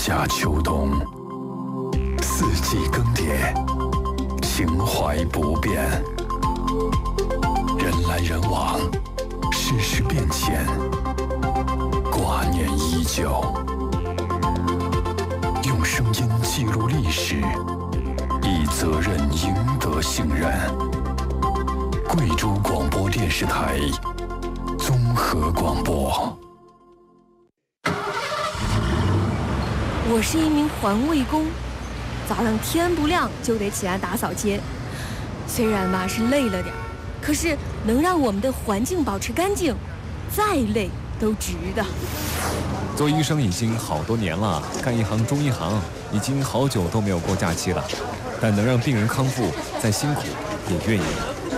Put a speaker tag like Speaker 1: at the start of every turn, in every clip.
Speaker 1: 夏秋冬，四季更迭，情怀不变。人来人往，世事变迁，挂念依旧。用声音记录历史，以责任赢得信任。贵州广播电视台综合广播。
Speaker 2: 我是一名环卫工，早上天不亮就得起来打扫街。虽然吧是累了点，可是能让我们的环境保持干净，再累都值得。
Speaker 3: 做医生已经好多年了，干一行中一行，已经好久都没有过假期了。但能让病人康复，再辛苦也愿意。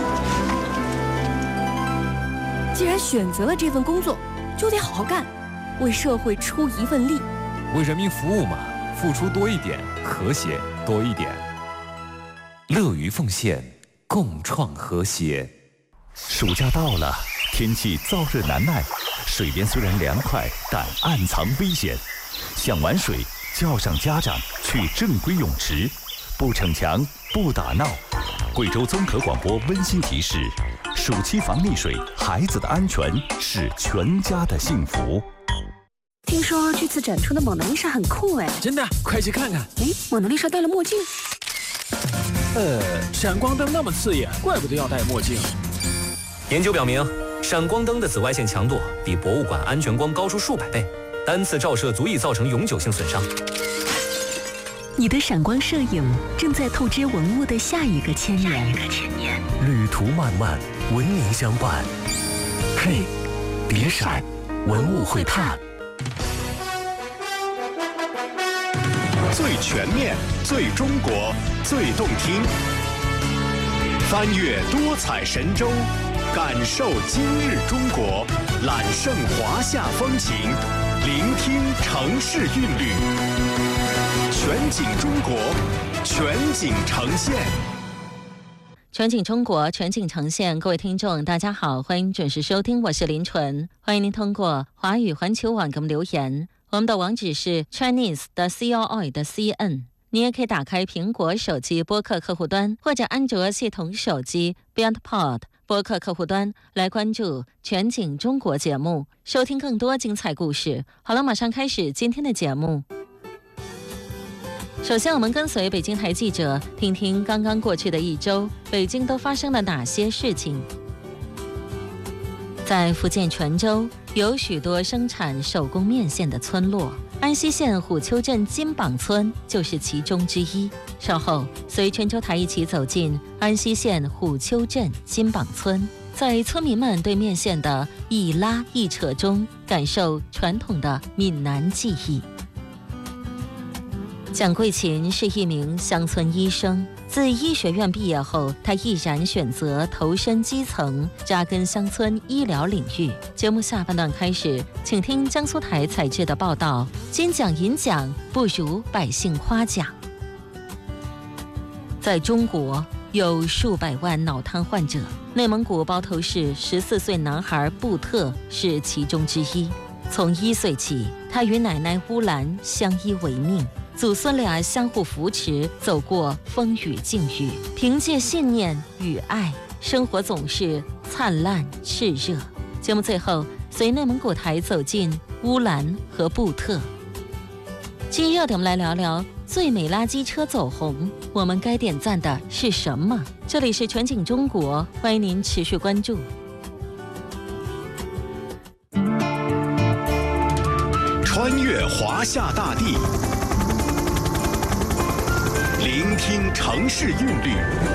Speaker 2: 既然选择了这份工作，就得好好干，为社会出一份力。
Speaker 3: 为人民服务嘛，付出多一点，和谐多一点。乐于奉献，共创和谐。
Speaker 4: 暑假到了，天气燥热难耐，水边虽然凉快，但暗藏危险。想玩水，叫上家长去正规泳池，不逞强，不打闹。贵州综合广播温馨提示：暑期防溺水，孩子的安全是全家的幸福。
Speaker 5: 听说这次展出的蒙娜丽莎很酷哎！
Speaker 6: 真的，快去看看！
Speaker 5: 哎，蒙娜丽莎戴了墨镜。
Speaker 6: 闪光灯那么刺眼，怪不得要戴墨镜。
Speaker 7: 研究表明，闪光灯的紫外线强度比博物馆安全光高出数百倍，单次照射足以造成永久性损伤。
Speaker 8: 你的闪光摄影正在透支文物的下一个千年。
Speaker 9: 旅途漫漫，文明相伴。嘿，别闪，文物会探。
Speaker 10: 最全面，最中国，最动听。翻越多彩神州，感受今日中国，揽胜华夏风情，聆听城市韵律。全景中国，全景呈现。
Speaker 11: 全景中国，全景呈现。各位听众大家好，欢迎准时收听，我是林纯。欢迎您通过华语环球网给我们留言，我们的网址是 Chinese 的 COI 的 CN。 你也可以打开苹果手机播客客户端，或者安卓系统手机 BeyondPod 播客客户端来关注全景中国节目，收听更多精彩故事。好了，马上开始今天的节目。首先我们跟随北京台记者听听刚刚过去的一周北京都发生了哪些事情。在福建泉州有许多生产手工面线的村落，安溪县虎丘镇金榜村就是其中之一。稍后随泉州台一起走进安溪县虎丘镇金榜村，在村民们对面线的一拉一扯中感受传统的闽南技艺。蒋桂琴是一名乡村医生，自医学院毕业后，他毅然选择投身基层，扎根乡村医疗领域。节目下半段开始，请听江苏台采制的报道：金奖银奖不如百姓花奖。在中国有数百万脑瘫患者，内蒙古包头市14岁男孩布特是其中之一。从1岁起，他与奶奶乌兰相依为命，祖孙俩相互扶持，走过风雨境遇，凭借信念与爱，生活总是灿烂炽热。节目最后随内蒙古台走进乌兰和布特。今热的我们来聊聊最美垃圾车走红，我们该点赞的是什么？这里是全景中国，欢迎您持续关注。
Speaker 10: 穿越华夏大地，聆听城市韵律，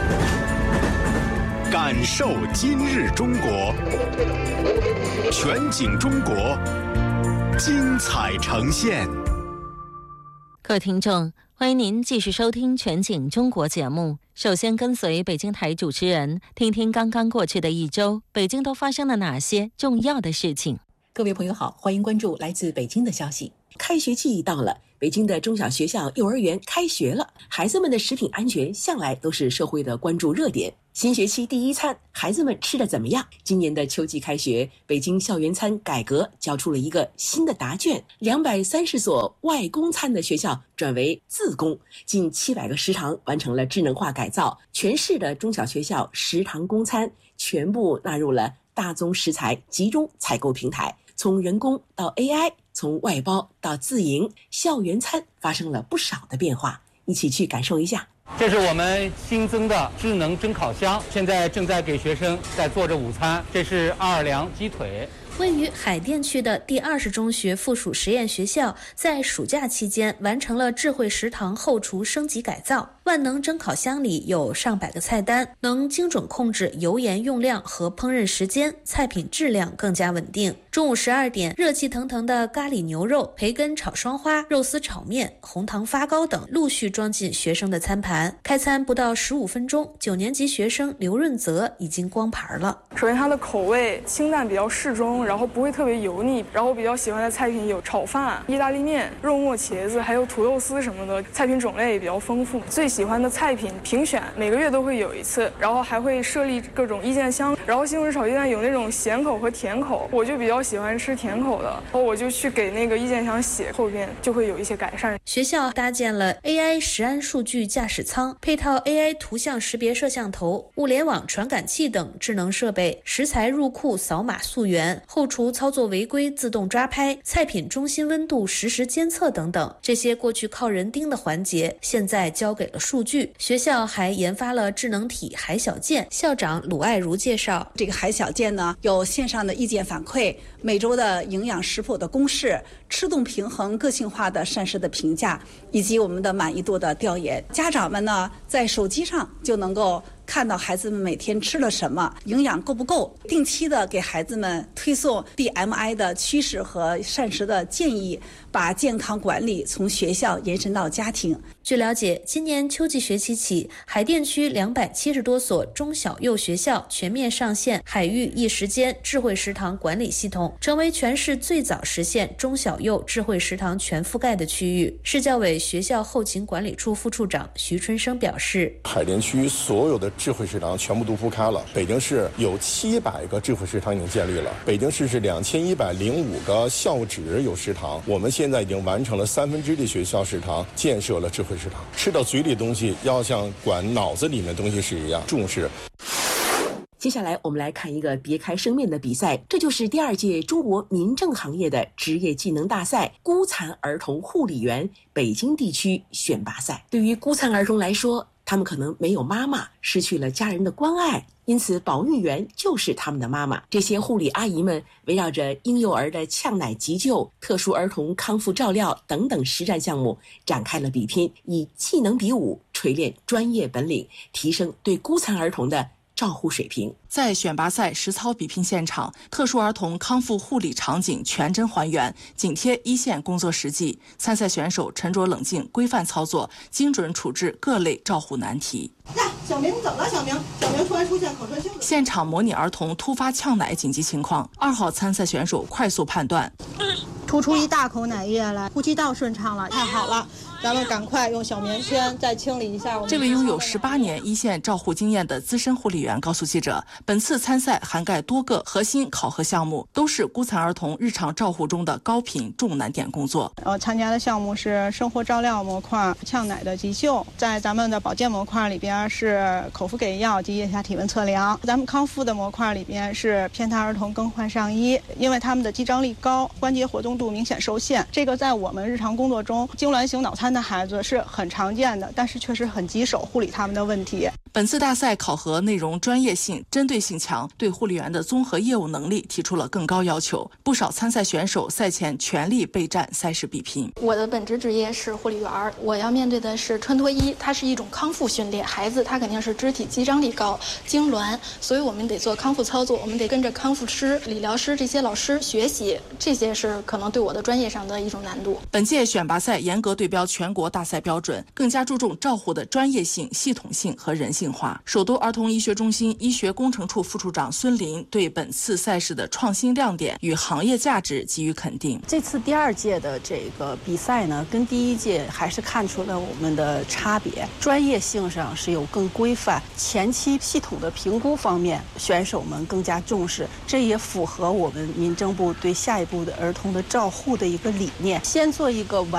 Speaker 10: 感受今日中国。全景中国，精彩呈现。
Speaker 11: 各位听众，欢迎您继续收听全景中国节目。首先跟随北京台主持人听听刚刚过去的一周北京都发生了哪些重要的事情。
Speaker 12: 各位朋友好，欢迎关注来自北京的消息。开学季到了，北京的中小学校、幼儿园开学了，孩子们的食品安全向来都是社会的关注热点。新学期第一餐，孩子们吃得怎么样？今年的秋季开学，北京校园餐改革交出了一个新的答卷，230所外供餐的学校转为自供，近700个食堂完成了智能化改造，全市的中小学校食堂供餐全部纳入了大宗食材集中采购平台，从人工到 AI， 从外包到自营，校园餐发生了不少的变化，一起去感受一下。
Speaker 13: 这是我们新增的智能蒸烤箱，现在正在给学生在做着午餐。这是奥尔良鸡腿。
Speaker 14: 位于海淀区的第20中学附属实验学校在暑假期间完成了智慧食堂后厨升级改造。万能蒸烤箱里有上百个菜单，能精准控制油盐用量和烹饪时间，菜品质量更加稳定。中午12点，热气腾腾的咖喱牛肉、培根炒双花、肉丝炒面、红糖发糕等陆续装进学生的餐盘。开餐不到15分钟，9年级学生刘润泽已经光盘了。
Speaker 15: 首先它的口味清淡比较适中，然后不会特别油腻。然后我比较喜欢的菜品有炒饭、意大利面、肉末茄子，还有土豆丝什么的，菜品种类也比较丰富。最喜欢的菜品评选每个月都会有一次，然后还会设立各种意见箱。然后西红柿炒鸡蛋有那种咸口和甜口，我就比较喜欢吃甜口的，然后我就去给那个意见箱写，后边就会有一些改善。
Speaker 14: 学校搭建了 AI 食安数据驾驶舱，配套 AI 图像识别摄像头、物联网传感器等智能设备，食材入库扫码溯源，后厨操作违规自动抓拍，菜品中心温度实时监测等等。这些过去靠人盯的环节，现在交给了数据。学校还研发了智能体海小健，校长鲁爱如介绍，
Speaker 16: 这个海小健呢，有线上的意见反馈，每周的营养食谱的公示，吃动平衡个性化的膳食的评价，以及我们的满意度的调研。家长们呢，在手机上就能够看到孩子们每天吃了什么，营养够不够，定期的给孩子们推送 BMI 的趋势和膳食的建议，把健康管理从学校延伸到家庭。
Speaker 14: 据了解，今年秋季学期起，海淀区270多所中小幼学校全面上线海域一时间智慧食堂管理系统，成为全市最早实现中小幼智慧食堂全覆盖的区域。市教委学校后勤管理处副处长徐春生表示，
Speaker 17: 海淀区所有的智慧食堂全部都铺开了，北京市有700个智慧食堂已经建立了，北京市是2105个校址有食堂，我们现在已经完成了1/3的学校食堂建设了智慧食堂，吃到嘴里的东西要像管脑子里面的东西是一样重视。
Speaker 12: 接下来我们来看一个别开生面的比赛，这就是第2届中国民政行业的职业技能大赛孤残儿童护理员北京地区选拔赛。对于孤残儿童来说，他们可能没有妈妈，失去了家人的关爱，因此保育员就是他们的妈妈。这些护理阿姨们围绕着婴幼儿的呛奶急救、特殊儿童康复照料等等实战项目展开了比拼，以技能比武锤炼专业本领，提升对孤残儿童的照护水平。
Speaker 18: 在选拔赛实操比拼现场，特殊儿童康复护理场景全真还原，紧贴一线工作实际。参赛选手沉着冷静，规范操作，精准处置各类照护难题。
Speaker 19: 小明怎么了？小明突然出现口舌休止。
Speaker 18: 现场模拟儿童突发呛奶紧急情况，2号参赛选手快速判断，
Speaker 19: 吐出一大口奶液来，呼吸道顺畅了，太好了。咱们赶快用小棉签再清理一下我们。
Speaker 18: 这位拥有18年一线照护经验的资深护理员告诉记者，本次参赛涵盖多个核心考核项目，都是孤残儿童日常照护中的高频重难点工作。
Speaker 19: 参加的项目是生活照料模块、呛奶的急救，在咱们的保健模块里边是口服给药及腋下体温测量。咱们康复的模块里边是偏瘫儿童更换上衣，因为他们的肌张力高，关节活动度明显受限，这个在我们日常工作中痉挛型脑瘫的孩子是很常见的，但是确实很棘手护理他们的问题。
Speaker 18: 本次大赛考核内容专业性、针对性强，对护理员的综合业务能力提出了更高要求。不少参赛选手赛前全力备战赛事比拼。
Speaker 20: 我的本职职业是护理员，我要面对的是穿脱衣，它是一种康复训练，孩子他肯定是肢体肌张力高、痉挛，所以我们得做康复操作，我们得跟着康复师、理疗师这些老师学习，这些是可能对我的专业上的一种难度。
Speaker 18: 本届选拔赛严格对标全国大赛标准，更加注重照护的专业性、系统性和人性。 性化。首都儿童医学中心医学工程处副处长孙林对本次赛事的创新亮点与行业价值给予肯定。
Speaker 21: 这次第2届的这个比赛呢，跟第1届还是看出了我们的差别，专业性上是有更规范，前期系统的评估方面选手们更加重视，这也符合我们民政部对下一步的儿童的照护的一个理念，先做一个完